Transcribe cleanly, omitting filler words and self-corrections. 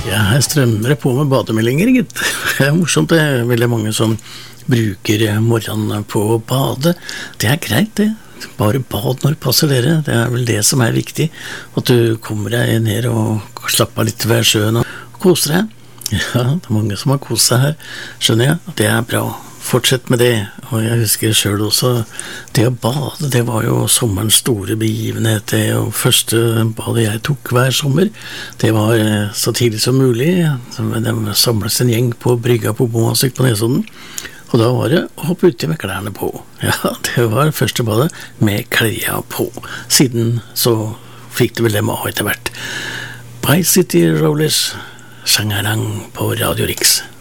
Ja, her strømmer det på med bademeldinger, gitt. Det morsomt, det veldig mange som bruker morgenen på å bade. Det greit, det. Bare bad når det passer dere. Det vel det som viktig. At du kommer deg ned og slapper litt ved sjøen og koser deg. Ja, det mange som har koset seg her, skjønner jeg. Det bra. Fortsett med det. Og jeg husker selv også, det å bade, det var jo sommerens store begivenhet. Det og første badet jeg tok hver sommer, det var så tidlig som mulig. Det samles en gjeng på brygga på Bomasik på Nesodden. Og da var det å hoppe uti med klærne på. Ja, det var første badet med klærne på. Siden så fikk det vel dem av etter hvert. Bye City Rollers, Shangarang på Radio Riks.